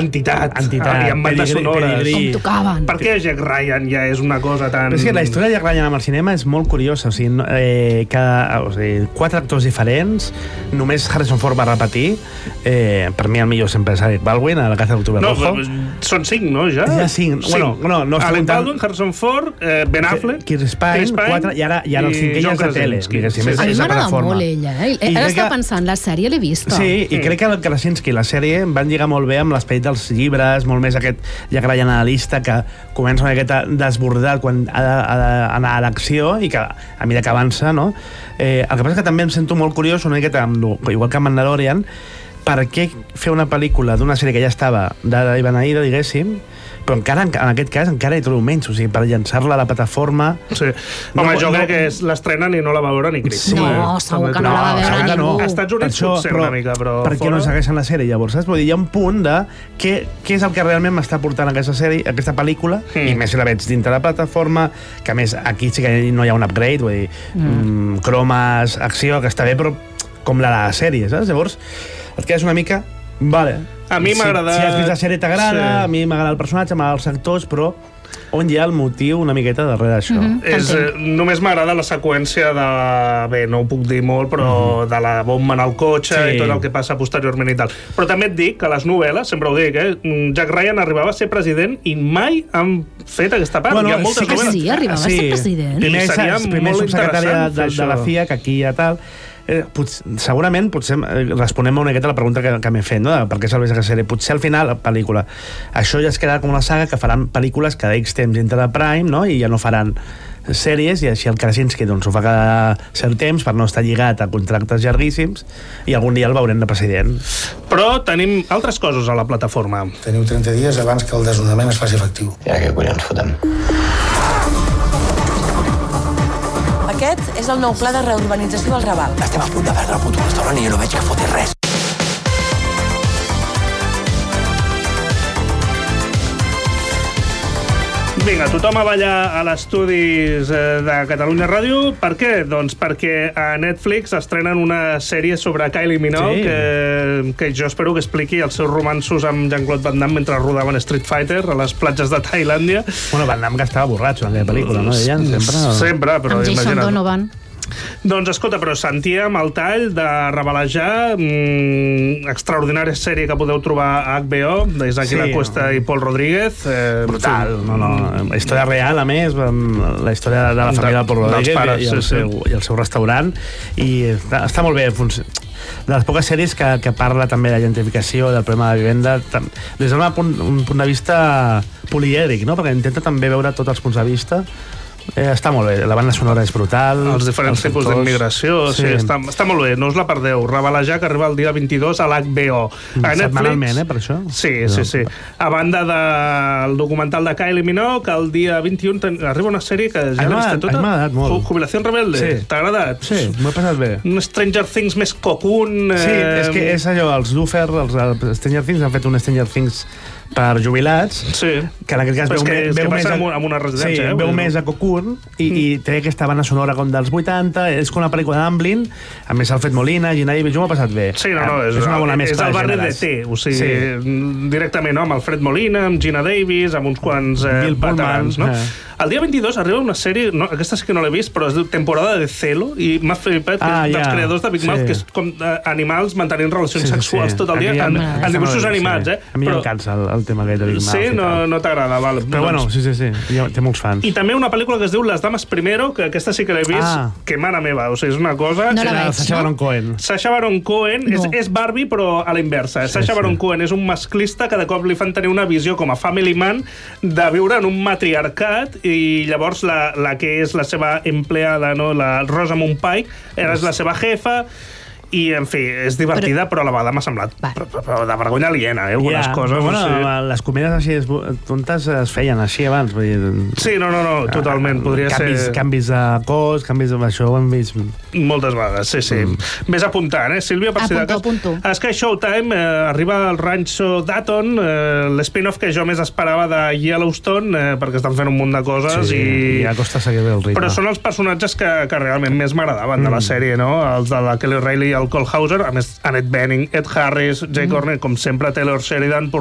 entitat i amb bandes sonores. Com tocaven. Per què Jack Ryan ja és una cosa tan... Però és que la història de Jack Ryan amb el cinema és molt curiosa. O sigui, 4 actors diferents, només Harrison Ford va repetir. Per mi el millor sempre és Alec Baldwin, a La caza del octubre rojo. Són 5, no, ja? Ja 5. Bueno, no Alec Baldwin, Harrison Ford, Ben Affleck, Chris Pine, 4, i ara el 5è ja és de tele. A mi m'agrada molt ella. Ara està pensant, la sèrie l'he vista. Sí, i crec que el Krasinski i la sèrie van lligar molt bé amb l'esperit dels llibres, molt més aquest Jack Ryan analista que comença una miqueta desbordat quan ha d'anar a l'acció i que a mesura que avança, no? El que passa és que també em sento molt curiós una miqueta, igual que amb Mandalorian, per què fer una pel·lícula d'una sèrie que ja estava d'ara i beneïda, diguéssim, però encara, en aquest cas, encara hi trobo menys, o sigui, per llançar-la a la plataforma... Sí. Home, jo crec que l'estrenen i no la va veure ni Cris. No, segur que no la va veure ningú. Als Estats Units potser una mica, però... Per què no segueixen la sèrie, llavors? Saps? Vull dir, hi ha un punt de què és el que realment m'està portant aquesta sèrie, aquesta pel·lícula, i més si la veig dintre la plataforma, que a més aquí sí que no hi ha un upgrade, vull dir, cromes, acció, que està bé, però com la sèrie, saps? Llavors, et quedes una mica... Vale. A mi m'agrada... Si has vist la sèrie t'agrada, a mi m'agrada el personatge, m'agrada els actors, però on hi ha el motiu una miqueta darrere d'això? Només m'agrada la seqüència de... Bé, no ho puc dir molt, però de la bomba en el cotxe i tot el que passa posteriorment i tal. Però també et dic que les novel·les, sempre ho dic, Jack Ryan arribava a ser president i mai han fet aquesta part. Bueno, hi ha moltes novel·les. Sí, arribava a ser president. Primer subsecretari de la CIA, que aquí hi ha tal... segurament potser responem una miqueta a la pregunta que m'he fet, no? Per què serveix aquesta sèrie. Potser al final la pel·lícula això ja es quedarà com una saga que faran pel·lícules cada X temps dintre de Prime, no? I ja no faran sèries, i així el Krasinski doncs, ho fa cada cert temps per no estar lligat a contractes llarguíssims, i algun dia el veurem de president. Però tenim altres coses a la plataforma. Teniu 30 dies abans que el desnonament es faci efectiu. Ja, què collons fotem? Aquest és el nou pla de reurbanització del Raval. Estem a punt de perdre el puto restaurant i jo no veig que foti res. Vinga, tothom a ballar a l'estudis de Catalunya Ràdio. Per què? Doncs perquè a Netflix estrenen una sèrie sobre Kylie Minogue que jo espero que expliqui els seus romanços amb Jean-Claude Van Damme mentre rodaven Street Fighter a les platges de Tailàndia. Bueno, Van Damme que estava borratxo en aquella pel·lícula, no? Sempre, però amb Jason imagina't. Donovan. Doncs escolta, però sentíem el tall de revelejar extraordinària sèrie que podeu trobar a HBO d'Isaac La Cuesta i Paul Rodríguez. Brutal, la història real, a més, la història de la família de Paul Rodríguez i el seu restaurant, i està molt bé. De les poques sèries que parla també de gentrificació, del problema de vivenda, des d'un punt de vista polièdric, no? Perquè intenta també veure tots els punts de vista. Està molt bé, la banda sonora és brutal, els diferents tipus d'immigració, està molt bé, no us la perdeu. Revelejar, que arriba el dia 22 a l'HBO. Setmanalment, per això? Sí. A banda del documental de Kylie Minogue, el dia 21 arriba una sèrie que ja l'he vist tota. M'ha agradat molt. Jubilació Rebelde, t'ha agradat? Sí, m'ho he passat bé. Un Stranger Things més cocoon. Sí, és que és allò, els Duffer, els Stranger Things han fet un Stranger Things per jubilats, que en aquest cas veu més amb una residència, veu més a Cocoon, i té aquesta banda sonora com dels 80, és com una pel·lícula d'Amblin, a més Alfred Molina, Gina Davis, jo m'ho he passat bé. Sí, és una bona mescla. És el barri de T, o sigui, directament, amb Alfred Molina, amb Gina Davis, amb uns quants veterans, no? El dia 22 arriba una sèrie, aquesta sí que no l'he vist, però es diu Temporada de Celo, i m'ha flipat, dels creadors de Big Mouth, que és com animals mantenint relacions sexuals tot el dia, en dibuixos animats, A mi em cansa el tema aquest de Big Mouth. Sí, no t'agrada, val. Però bueno, sí, té molts fans. I també una pel·lícula que es diu Les Dames Primero, que aquesta sí que l'he vist, que mare meva, o sigui, és una cosa... No la veig, Sacha Baron Cohen. Sacha Baron Cohen és Barbie, però a la inversa. Sacha Baron Cohen és un masclista que de cop li fan tenir una visió com a family man de viure en un matriarcat, i llavors la que és la seva empleada, no? La Rosamund Pike, és la seva jefa, i, en fi, és divertida, però a la vegada m'ha semblat de vergonya aliena, algunes coses. Bueno, les comèdies així tontes es feien així abans. Sí, no, totalment, podria ser... Canvis de cos, canvis d'això, ho hem vist... Moltes vegades, sí. Ves apuntant, Sílvia, per si de cas. Apunto. A Sky Showtime arriba el Rancho Dayton, l'spin-off que jo més esperava de Yellowstone, perquè estan fent un munt de coses, i ja costa seguir bé el ritme. Però són els personatges que realment més m'agradaven de la sèrie, no? Els de la Kelly Reilly i el Cole Hauser, a més Annette Bening, Ed Harris, Jay Cornell, com sempre Taylor Sheridan,